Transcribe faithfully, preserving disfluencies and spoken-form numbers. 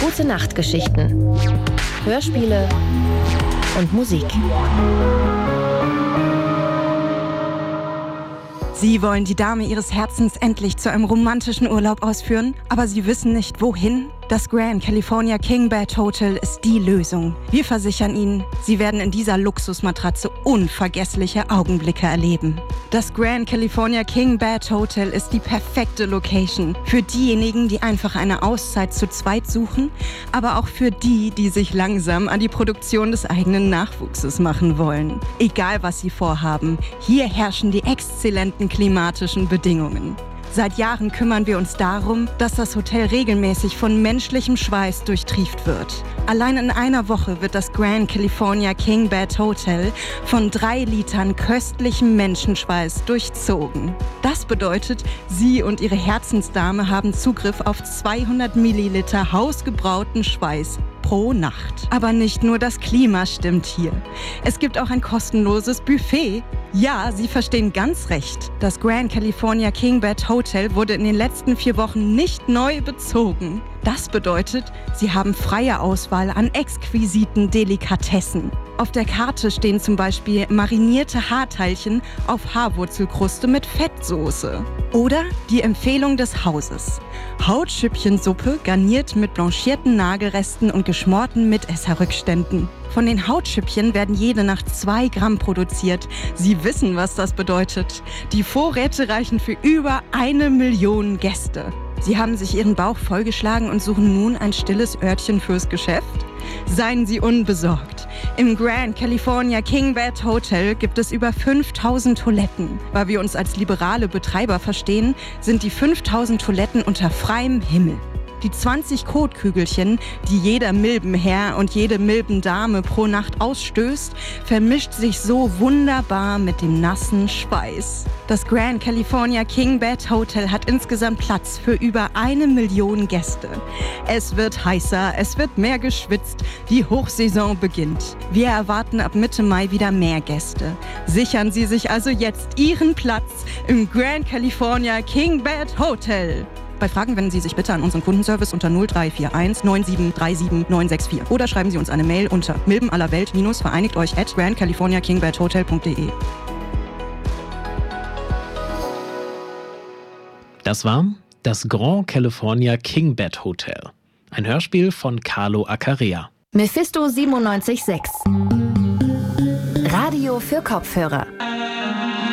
Gute Nachtgeschichten, Hörspiele und Musik. Sie wollen die Dame ihres Herzens endlich zu einem romantischen Urlaub ausführen, aber sie wissen nicht, wohin? Das Grand California King Bed Hotel ist die Lösung. Wir versichern Ihnen, Sie werden in dieser Luxusmatratze unvergessliche Augenblicke erleben. Das Grand California King Bed Hotel ist die perfekte Location für diejenigen, die einfach eine Auszeit zu zweit suchen, aber auch für die, die sich langsam an die Produktion des eigenen Nachwuchses machen wollen. Egal, was Sie vorhaben, hier herrschen die exzellenten klimatischen Bedingungen. Seit Jahren kümmern wir uns darum, dass das Hotel regelmäßig von menschlichem Schweiß durchtrieft wird. Allein in einer Woche wird das Grand California King Bed Hotel von drei Litern köstlichem Menschenschweiß durchzogen. Das bedeutet, Sie und Ihre Herzensdame haben Zugriff auf zweihundert Milliliter hausgebrauten Schweiß pro Nacht. Aber nicht nur das Klima stimmt hier. Es gibt auch ein kostenloses Buffet. Ja, Sie verstehen ganz recht. Das Grand California King Bed Hotel wurde in den letzten vier Wochen nicht neu bezogen. Das bedeutet, Sie haben freie Auswahl an exquisiten Delikatessen. Auf der Karte stehen zum Beispiel marinierte Haarteilchen auf Haarwurzelkruste mit Fettsoße. Oder die Empfehlung des Hauses: Hautschüppchensuppe garniert mit blanchierten Nagelresten und geschmorten Mitesserrückständen. Von den Hautschüppchen werden jede Nacht zwei Gramm produziert. Sie wissen, was das bedeutet. Die Vorräte reichen für über eine Million Gäste. Sie haben sich Ihren Bauch vollgeschlagen und suchen nun ein stilles Örtchen fürs Geschäft? Seien Sie unbesorgt. Im Grand California King Bed Hotel gibt es über fünftausend Toiletten. Weil wir uns als liberale Betreiber verstehen, sind die fünftausend Toiletten unter freiem Himmel. Die zwanzig Kotkügelchen, die jeder Milbenherr und jede Milbendame pro Nacht ausstößt, vermischt sich so wunderbar mit dem nassen Schweiß. Das Grand California King Bed Hotel hat insgesamt Platz für über eine Million Gäste. Es wird heißer, es wird mehr geschwitzt, die Hochsaison beginnt. Wir erwarten ab Mitte Mai wieder mehr Gäste. Sichern Sie sich also jetzt Ihren Platz im Grand California King Bed Hotel. Bei Fragen wenden Sie sich bitte an unseren Kundenservice unter null drei vier eins neun sieben drei sieben neun sechs vier oder schreiben Sie uns eine Mail unter milbenallerwelt-vereinigt euch at grand california king bed hotel punkt de. Das war das Grand California King Bed Hotel, ein Hörspiel von Carlo Acarea. Mephisto siebenundneunzig Komma sechs. Radio für Kopfhörer.